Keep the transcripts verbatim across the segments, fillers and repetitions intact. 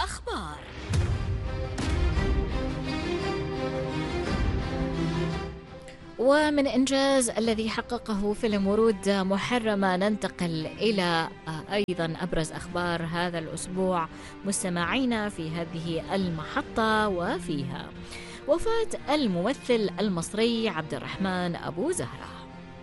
أخبار. ومن إنجاز الذي حققه فيلم ورود محرمة ننتقل إلى أيضا أبرز أخبار هذا الأسبوع مستمعينا في هذه المحطة، وفيها وفاة الممثل المصري عبد الرحمن أبو زهرة.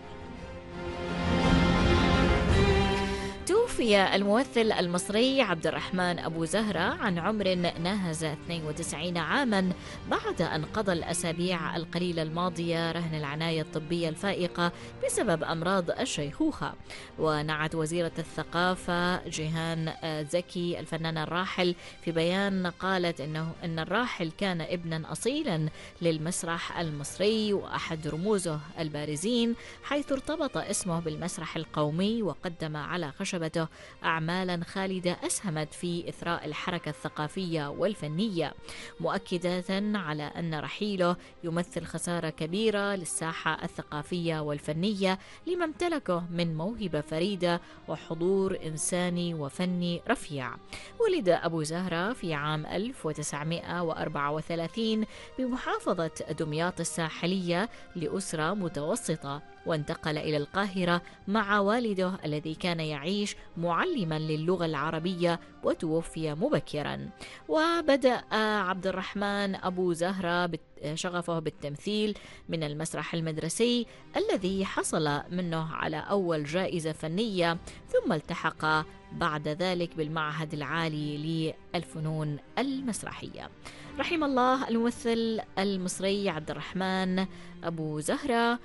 توفي الممثل المصري عبد الرحمن أبو زهرة عن عمر ناهز اثنين وتسعين عاما بعد أن قضى الأسابيع القليلة الماضية رهن العناية الطبية الفائقة بسبب أمراض الشيخوخة. ونعت وزيرة الثقافة جيهان زكي الفنان الراحل في بيان، قالت إنه إن الراحل كان ابنا أصيلا للمسرح المصري وأحد رموزه البارزين، حيث ارتبط اسمه بالمسرح القومي وقدم على خشبته أعمالا خالدة أسهمت في إثراء الحركة الثقافية والفنية، مؤكدة على أن رحيله يمثل خسارة كبيرة للساحة الثقافية والفنية لما امتلكه من موهبة فريدة وحضور إنساني وفني رفيع. ولد أبو زهرة في عام ألف وتسعمائة وأربعة وثلاثين بمحافظة دمياط الساحلية لأسرة متوسطة، وانتقل إلى القاهرة مع والده الذي كان يعيش معلما للغة العربية وتوفي مبكرا. وبدأ عبد الرحمن أبو زهرة شغفه بالتمثيل من المسرح المدرسي الذي حصل منه على أول جائزة فنية، ثم التحق بعد ذلك بالمعهد العالي للفنون المسرحية. رحم الله الممثل المصري عبد الرحمن أبو زهرة،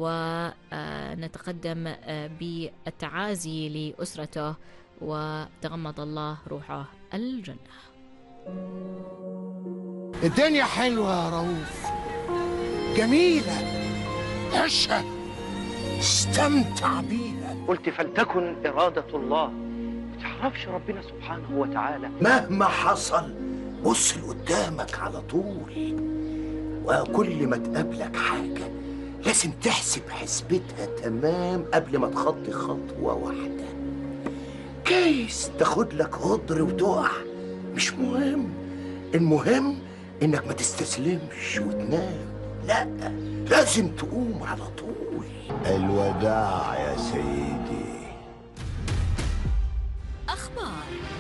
ونتقدم بالتعازي لأسرته وتغمض الله روحه الجنة. الدنيا حلوة يا رؤوف، جميلة، عشها، استمتع بيها. قلت فلتكن إرادة الله. متعرفش ربنا سبحانه وتعالى مهما حصل بص لقدامك على طول، وكل ما تقابلك حاجة لازم تحسب حسبتها تمام قبل ما تخطي خطوة واحدة. كيس تاخد لك غدر وتقع مش مهم، المهم انك ما تستسلمش وتنام، لا لازم تقوم على طول. الوداع يا سيدي. أخبار.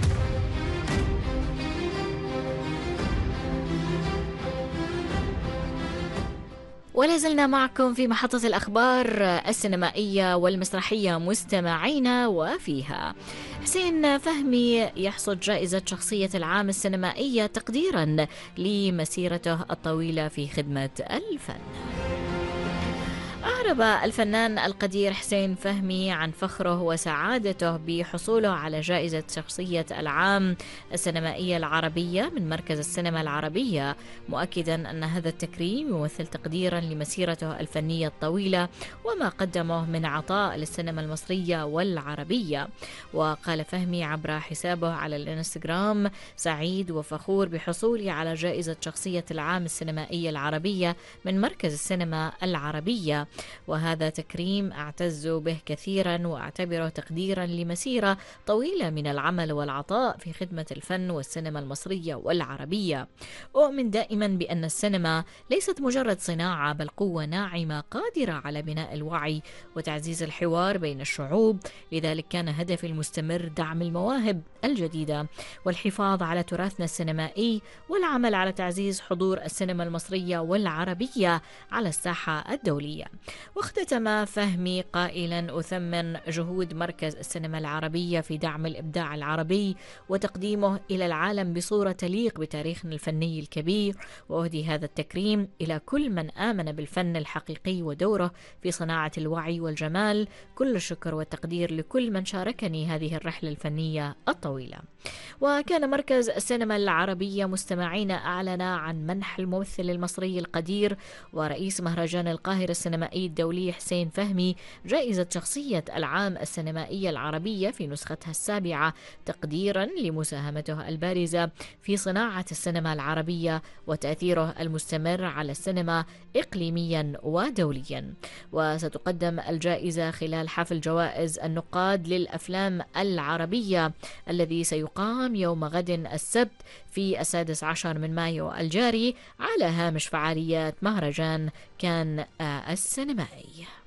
ولا زلنا معكم في محطة الأخبار السينمائية والمسرحية مستمعينا، وفيها حسين فهمي يحصد جائزة شخصية العام السينمائية تقديرا لمسيرته الطويلة في خدمة الفن. أعرب الفنان القدير حسين فهمي عن فخره وسعادته بحصوله على جائزة شخصية العام السينمائية العربية من مركز السينما العربية، مؤكدا أن هذا التكريم يمثل تقديرا لمسيرته الفنية الطويلة وما قدمه من عطاء للسينما المصرية والعربية. وقال فهمي عبر حسابه على الانستغرام: سعيد وفخور بحصولي على جائزة شخصية العام السينمائية العربية من مركز السينما العربية، وهذا تكريم أعتز به كثيرا وأعتبره تقديرا لمسيرة طويلة من العمل والعطاء في خدمة الفن والسينما المصرية والعربية. أؤمن دائما بأن السينما ليست مجرد صناعة، بل قوة ناعمة قادرة على بناء الوعي وتعزيز الحوار بين الشعوب، لذلك كان هدفي المستمر دعم المواهب الجديدة والحفاظ على تراثنا السينمائي والعمل على تعزيز حضور السينما المصرية والعربية على الساحة الدولية. واختتم فهمي قائلا: أثمن جهود مركز السينما العربية في دعم الإبداع العربي وتقديمه إلى العالم بصورة تليق بتاريخنا الفني الكبير، وأهدي هذا التكريم إلى كل من آمن بالفن الحقيقي ودوره في صناعة الوعي والجمال. كل الشكر والتقدير لكل من شاركني هذه الرحلة الفنية الطويلة. وكان مركز السينما العربية مستمعين أعلن عن منح الممثل المصري القدير ورئيس مهرجان القاهرة السينمائي الدولي حسين فهمي جائزة شخصية العام السينمائية العربية في نسختها السابعة، تقديرا لمساهمته البارزة في صناعة السينما العربية وتأثيره المستمر على السينما إقليميا ودوليا. وستقدم الجائزة خلال حفل جوائز النقاد للأفلام العربية الذي سيقام يوم غد السبت في السادس عشر من مايو الجاري على هامش فعاليات مهرجان كان السينمائي.